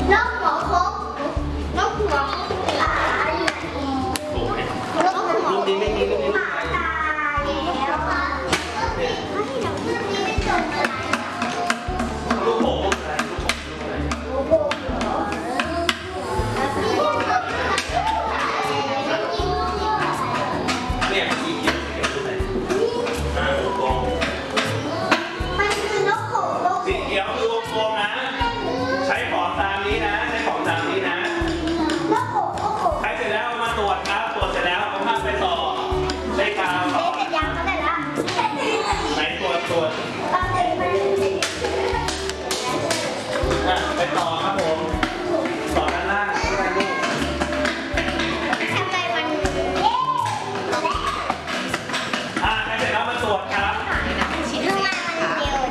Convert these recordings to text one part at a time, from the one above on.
นกหัวคกนกหัวตายถูกไหมนกหัวรูปนี้ไม่มีรูปนี้ตายแล้วค่ะไม่เดี๋ยวรูปนี้เป็นจดอะไรรูปผมอะไรรูปผม เนี่ยสีเขียวรูปไหนวงกลมมันคือนกหัวคกสีเขียวคือวงกลมนะใช้ของตามนี้นะใช้ของตามนี้นะนกหัวคกใช้เสร็จแล้วมาตรวจครับตรวจเสร็จแล้วเอาภาพไปต่อใช้กาวต่อเสร็จยังเสร็จแล้วไหนตรวจไปต่อครับผมต่อด้านล่างใช่ไหมลูกทำไมมันใช้เสร็จแล้วมาตรวจครับชิ้นข้างล่างมันเดียว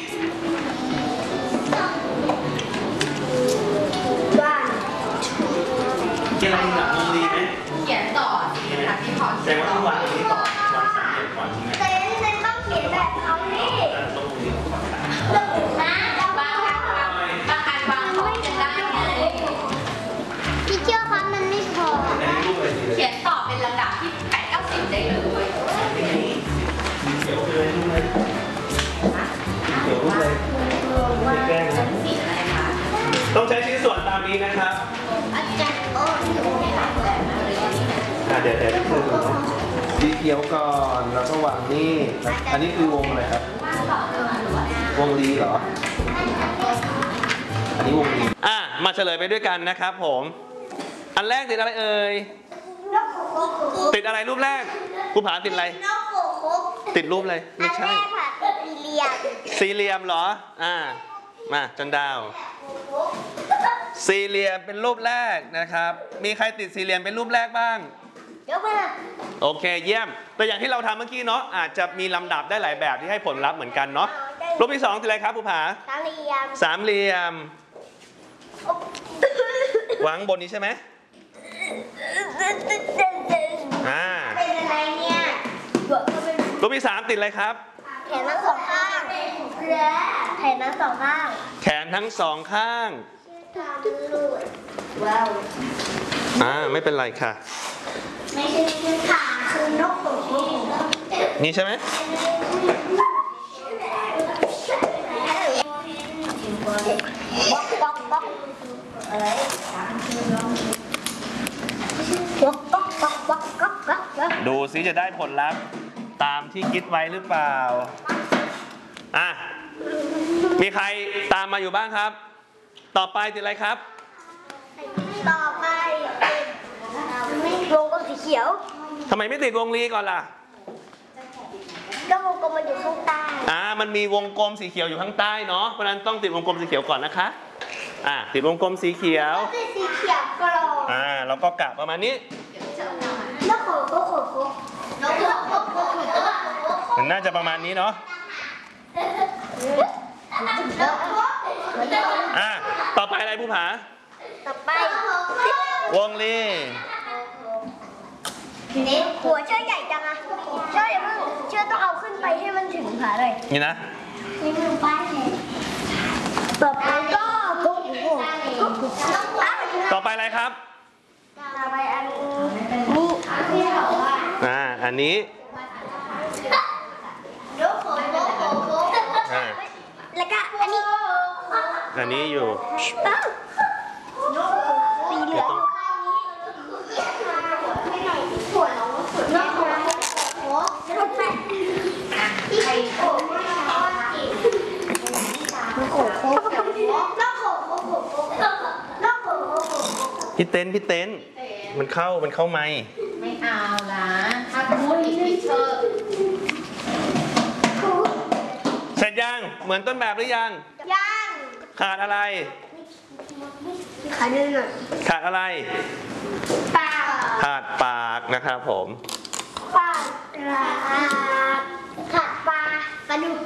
บ้านกินอะไรหนักมือดีไหมเขียนต่อค่ะที่พอแต่ว่าต้องวางตรงนี้ต่อวางสามเหลี่ยมก่อนใช่ไหมเต้นต้องเขียนแบบเขานี่ตรงนี้ก่อนนะบางอันวางของกันได้ไงพี่เชื่อคะมันไม่พออันนี้รูปอะไรดีเลยเขียนต่อเป็นลำดับที่8-90ได้เลยเขียวเลยรูปเลยเขียวรูปเลยไม่แกล้งนะสีอะไรคะต้องใช้ชิ้นส่วนตามนี้นะครับอาจารย์โอ้ยอยู่ในหลังเลยเดี๋ยวคือสีเขียวก่อนแล้วก็วางนี่อันนี้คือวงอะไรครับวงลีเหรออันนี้วงลีมาเฉลยไปด้วยกันนะครับผมอันแรกติดอะไรเอ่ยติดอะไรรูปแรกภูผาติดอะไรนกหัวคกติดรูปอะไรไม่ใช่อันแรกค่ะติดสี่เหลี่ยมสี่เหลี่ยมเหรอมาจันดาวสี่เหลี่ยมเป็นรูปแรกนะครับมีใครติดสี่เหลี่ยมเป็นรูปแรกบ้างยกมือโอเคเยี่ยมแต่อย่างที่เราทำเมื่อกี้เนาะอาจจะมีลำดับได้หลายแบบที่ให้ผลลัพธ์เหมือนกันเนาะรูปที่2คืออะไรครับภูผาสามเหลี่ยมสามเหลี่ยมวางบนนี้ใช่ไหมเป็นอะไรเนี่ยรูปที่3ติดอะไรครับแขนทั้งสองข้างแขนทั้งสองข้างแขนทั้งสองข้างว้าวไม่เป็นไรค่ะไม่ใช่ขาคือนกหัวคกนี่ใช่ไหมบ๊อกบ๊อกบ๊อกอะไรบ๊อกบ๊อกบ๊อกบ๊อกบ๊อกบ๊อกบ๊อกดูซิจะได้ผลลัพธ์ตามที่คิดไว้หรือเปล่ามีใครตามมาอยู่บ้างครับต่อไปติดอะไรครับต่อไปวงกลมสีเขียวทำไมไม่ติดวงรีก่อนล่ะก็วงกลมมันอยู่ข้างใต้มันมีวงกลมสีเขียวอยู่ข้างใต้เนาะเพราะนั้นต้องติดวงกลมสีเขียวก่อนนะคะติดวงกลมสีเขียวติดสีเขียวกรอบแล้วก็กะประมาณนี้นกหัวคกนกหัวคกมันน่าจะประมาณนี้เนาะต่อไปอะไรภูผาต่อไปวงลีหัวเชือกใหญ่จังอะเชือกอย่าเพิ่งเชือกต้องเอาขึ้นไปให้มันถึงขาเลยนี่นะนี่มือป้ายเลยต่อไปก็กุ๊กต่อไปอะไรครับต่อไปอันนี้ที่เขาว่าอันนี้นกหัวคกแล้วก็อันนี้อยู่สีเหลืองหัวน้องนกหัวคกที่ใครโอ้นกหัวคกพี่เต้นมันเข้าไมค์ไม่เอาละถ้าพูดอีกทีเธอเสร็จยังเหมือนต้นแบบหรือยังขาดอะไรขาดนิดหน่อยขาดอะไรปากขาดปากนะครับผมปากขาดปลาดุก